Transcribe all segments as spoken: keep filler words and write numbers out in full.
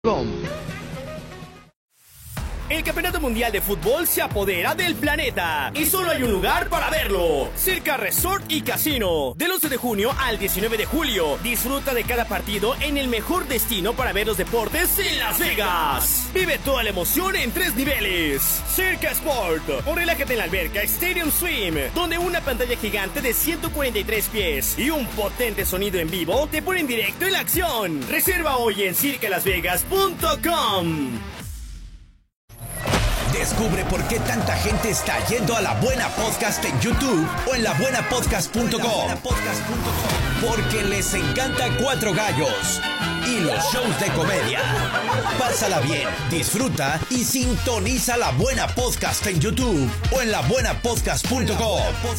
El Campeonato Mundial de Fútbol se apodera del planeta y solo hay un lugar para verlo: Circa Resort y Casino. Del once de junio al diecinueve de julio, disfruta de cada partido en el mejor destino para ver los deportes en Las Vegas. Vive toda la emoción en tres niveles. Circa Sport, o relájate en la alberca Stadium Swim, donde una pantalla gigante de ciento cuarenta y tres pies y un potente sonido en vivo te ponen directo en la acción. Reserva hoy en circa las vegas punto com. Descubre por qué tanta gente está yendo a La Buena Podcast en YouTube o en la buena podcast punto com. Porque les encanta Cuatro Gallos y los shows de comedia. Pásala bien, disfruta y sintoniza La Buena Podcast en YouTube o en la buena podcast punto com.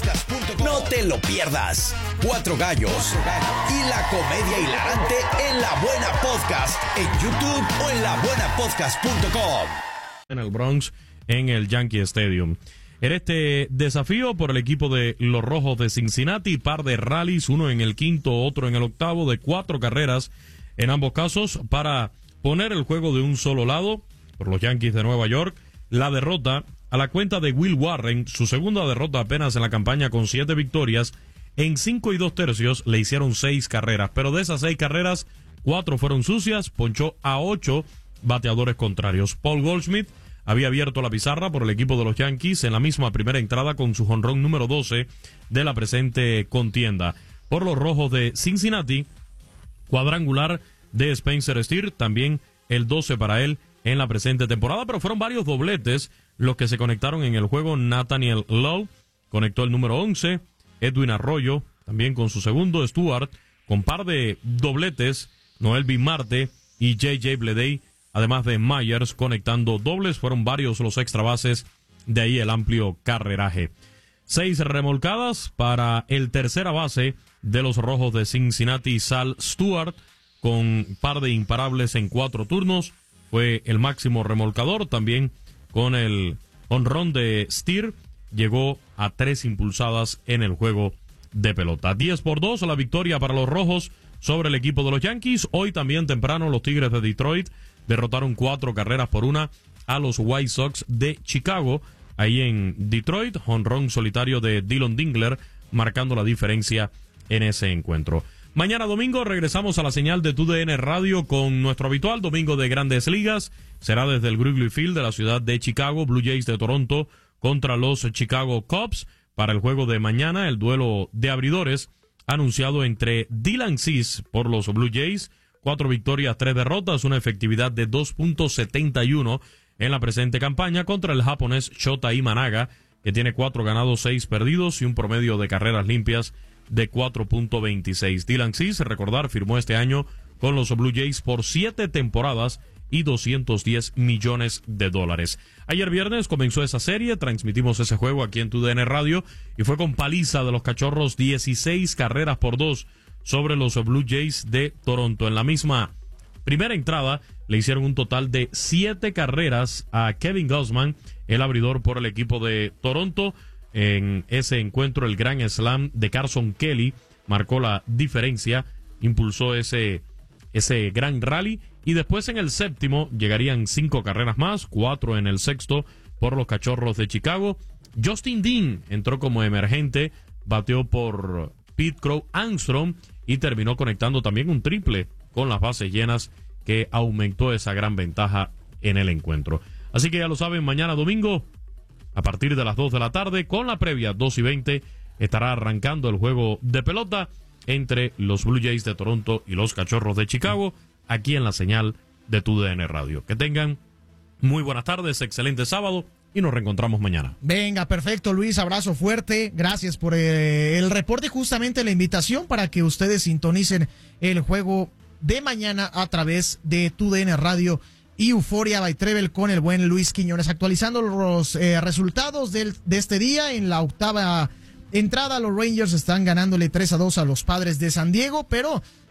No te lo pierdas. Cuatro Gallos y la comedia hilarante en La Buena Podcast en YouTube o en la buena podcast punto com. En el Bronx, en el Yankee Stadium. En este desafío por el equipo de los Rojos de Cincinnati, par de rallies, uno en el quinto, otro en el octavo, de cuatro carreras en ambos casos, para poner el juego de un solo lado por los Yankees de Nueva York. La derrota a la cuenta de Will Warren, su segunda derrota apenas en la campaña, con siete victorias. En cinco y dos tercios le hicieron seis carreras, pero de esas seis carreras, cuatro fueron sucias, ponchó a ocho bateadores contrarios. Paul Goldschmidt había abierto la pizarra por el equipo de los Yankees en la misma primera entrada con su jonrón número doce de la presente contienda. Por los Rojos de Cincinnati, cuadrangular de Spencer Steer, también el doce para él en la presente temporada, pero fueron varios dobletes los que se conectaron en el juego. Nathaniel Lowe conectó el número once, Edwin Arroyo también con su segundo, Stewart con par de dobletes, Noel B. Marte y J J Bleday, además de Myers conectando dobles. Fueron varios los extra bases, de ahí el amplio carreraje. Seis remolcadas para el tercera base de los Rojos de Cincinnati, Sal Stewart, con par de imparables en cuatro turnos. Fue el máximo remolcador. También con el honrón de Steer llegó a tres impulsadas en el juego de pelota. diez por dos la victoria para los Rojos sobre el equipo de los Yankees. Hoy también temprano los Tigres de Detroit derrotaron cuatro carreras por una a los White Sox de Chicago, ahí en Detroit. Jonrón solitario de Dylan Dingler marcando la diferencia en ese encuentro. Mañana domingo regresamos a la señal de T U D N Radio con nuestro habitual domingo de Grandes Ligas. Será desde el Wrigley Field de la ciudad de Chicago, Blue Jays de Toronto contra los Chicago Cubs. Para el juego de mañana, el duelo de abridores anunciado entre Dylan Cease por los Blue Jays. Cuatro victorias, tres derrotas, una efectividad de dos punto setenta y uno en la presente campaña, contra el japonés Shota Imanaga, que tiene cuatro ganados, seis perdidos y un promedio de carreras limpias de cuatro punto veintiséis. Dylan Cease, recordar, firmó este año con los Blue Jays por siete temporadas y doscientos diez millones de dólares. Ayer viernes comenzó esa serie, transmitimos ese juego aquí en T U D N Radio y fue con paliza de los Cachorros, dieciséis carreras por dos sobre los Blue Jays de Toronto. En la misma primera entrada le hicieron un total de siete carreras a Kevin Gausman, el abridor por el equipo de Toronto. En ese encuentro el gran slam de Carson Kelly marcó la diferencia, impulsó ese, ese gran rally, y después en el séptimo llegarían cinco carreras más, cuatro en el sexto por los Cachorros de Chicago. Justin Dean entró como emergente, bateó por Pete Crow Armstrong y terminó conectando también un triple con las bases llenas, que aumentó esa gran ventaja en el encuentro. Así que ya lo saben, mañana domingo a partir de las dos de la tarde, con la previa dos y veinte, estará arrancando el juego de pelota entre los Blue Jays de Toronto y los Cachorros de Chicago, aquí en la señal de T U D N Radio. Que tengan muy buenas tardes, excelente sábado, y nos reencontramos mañana. Venga, perfecto, Luis, abrazo fuerte, gracias por eh, el reporte, justamente la invitación para que ustedes sintonicen el juego de mañana a través de T U D N Radio y Euforia by Treble con el buen Luis Quiñones, actualizando los eh, resultados del, de este día. En la octava entrada, los Rangers están ganándole tres a dos a los Padres de San Diego, pero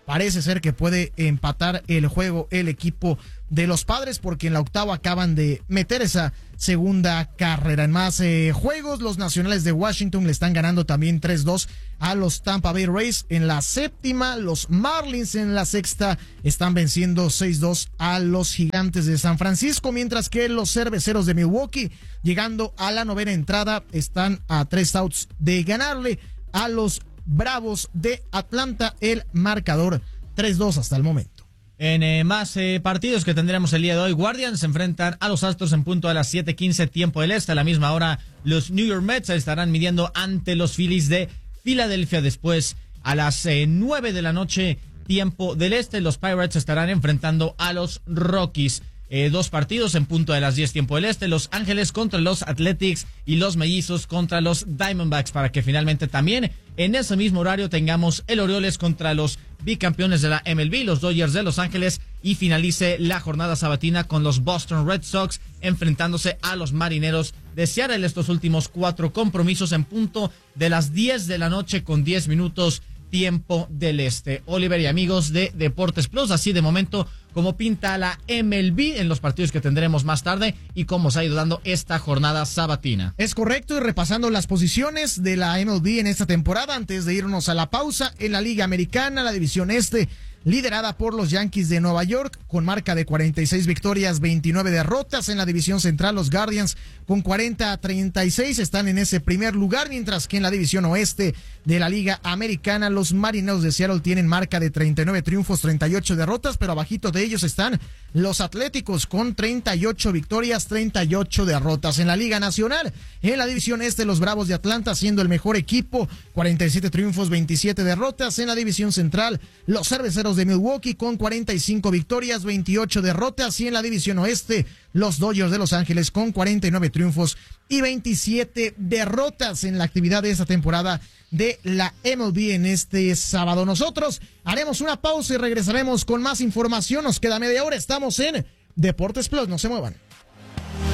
parece ser que puede empatar el juego el equipo de los Padres, porque en la octava acaban de meter esa segunda carrera. En más eh, juegos, los Nacionales de Washington le están ganando también tres dos a los Tampa Bay Rays. En la séptima, los Marlins en la sexta están venciendo seis dos a los Gigantes de San Francisco, mientras que los Cerveceros de Milwaukee, llegando a la novena entrada, están a tres outs de ganarle a los Bravos de Atlanta. El marcador tres dos hasta el momento. En eh, más eh, partidos que tendremos el día de hoy, Guardians se enfrentan a los Astros en punto a las siete quince tiempo del este. A la misma hora, los New York Mets estarán midiendo ante los Phillies de Filadelfia. Después, a las eh, nueve de la noche tiempo del este, los Pirates estarán enfrentando a los Rockies. Eh, dos partidos en punto de las diez tiempo del este, Los Ángeles contra los Athletics y los Mellizos contra los Diamondbacks, para que finalmente también en ese mismo horario tengamos el Orioles contra los bicampeones de la M L B, los Dodgers de Los Ángeles, y finalice la jornada sabatina con los Boston Red Sox enfrentándose a los Marineros de Seattle. Estos últimos cuatro compromisos en punto de las diez de la noche con diez minutos tiempo del este. Oliver y amigos de Deportes Plus, así de momento como pinta la M L B en los partidos que tendremos más tarde y cómo se ha ido dando esta jornada sabatina. Es correcto, y repasando las posiciones de la M L B en esta temporada, antes de irnos a la pausa, en la Liga Americana, la división este, liderada por los Yankees de Nueva York, con marca de cuarenta y seis victorias, veintinueve derrotas. En la división central, los Guardians con cuarenta a treinta y seis están en ese primer lugar, mientras que en la división oeste de la Liga Americana, los Marineros de Seattle tienen marca de treinta y nueve triunfos, treinta y ocho derrotas, pero abajito de ellos están los Atléticos con treinta y ocho victorias, treinta y ocho derrotas. En la Liga Nacional, en la división este, los Bravos de Atlanta siendo el mejor equipo, cuarenta y siete triunfos, veintisiete derrotas. En la división central, los Cerveceros de Milwaukee con cuarenta y cinco victorias, veintiocho derrotas, y en la división oeste, los Dodgers de Los Ángeles con cuarenta y nueve triunfos y veintisiete derrotas en la actividad de esta temporada de la M L B en este sábado. Nosotros haremos una pausa y regresaremos con más información. Nos queda media hora. Estamos en Deportes Plus. No se muevan.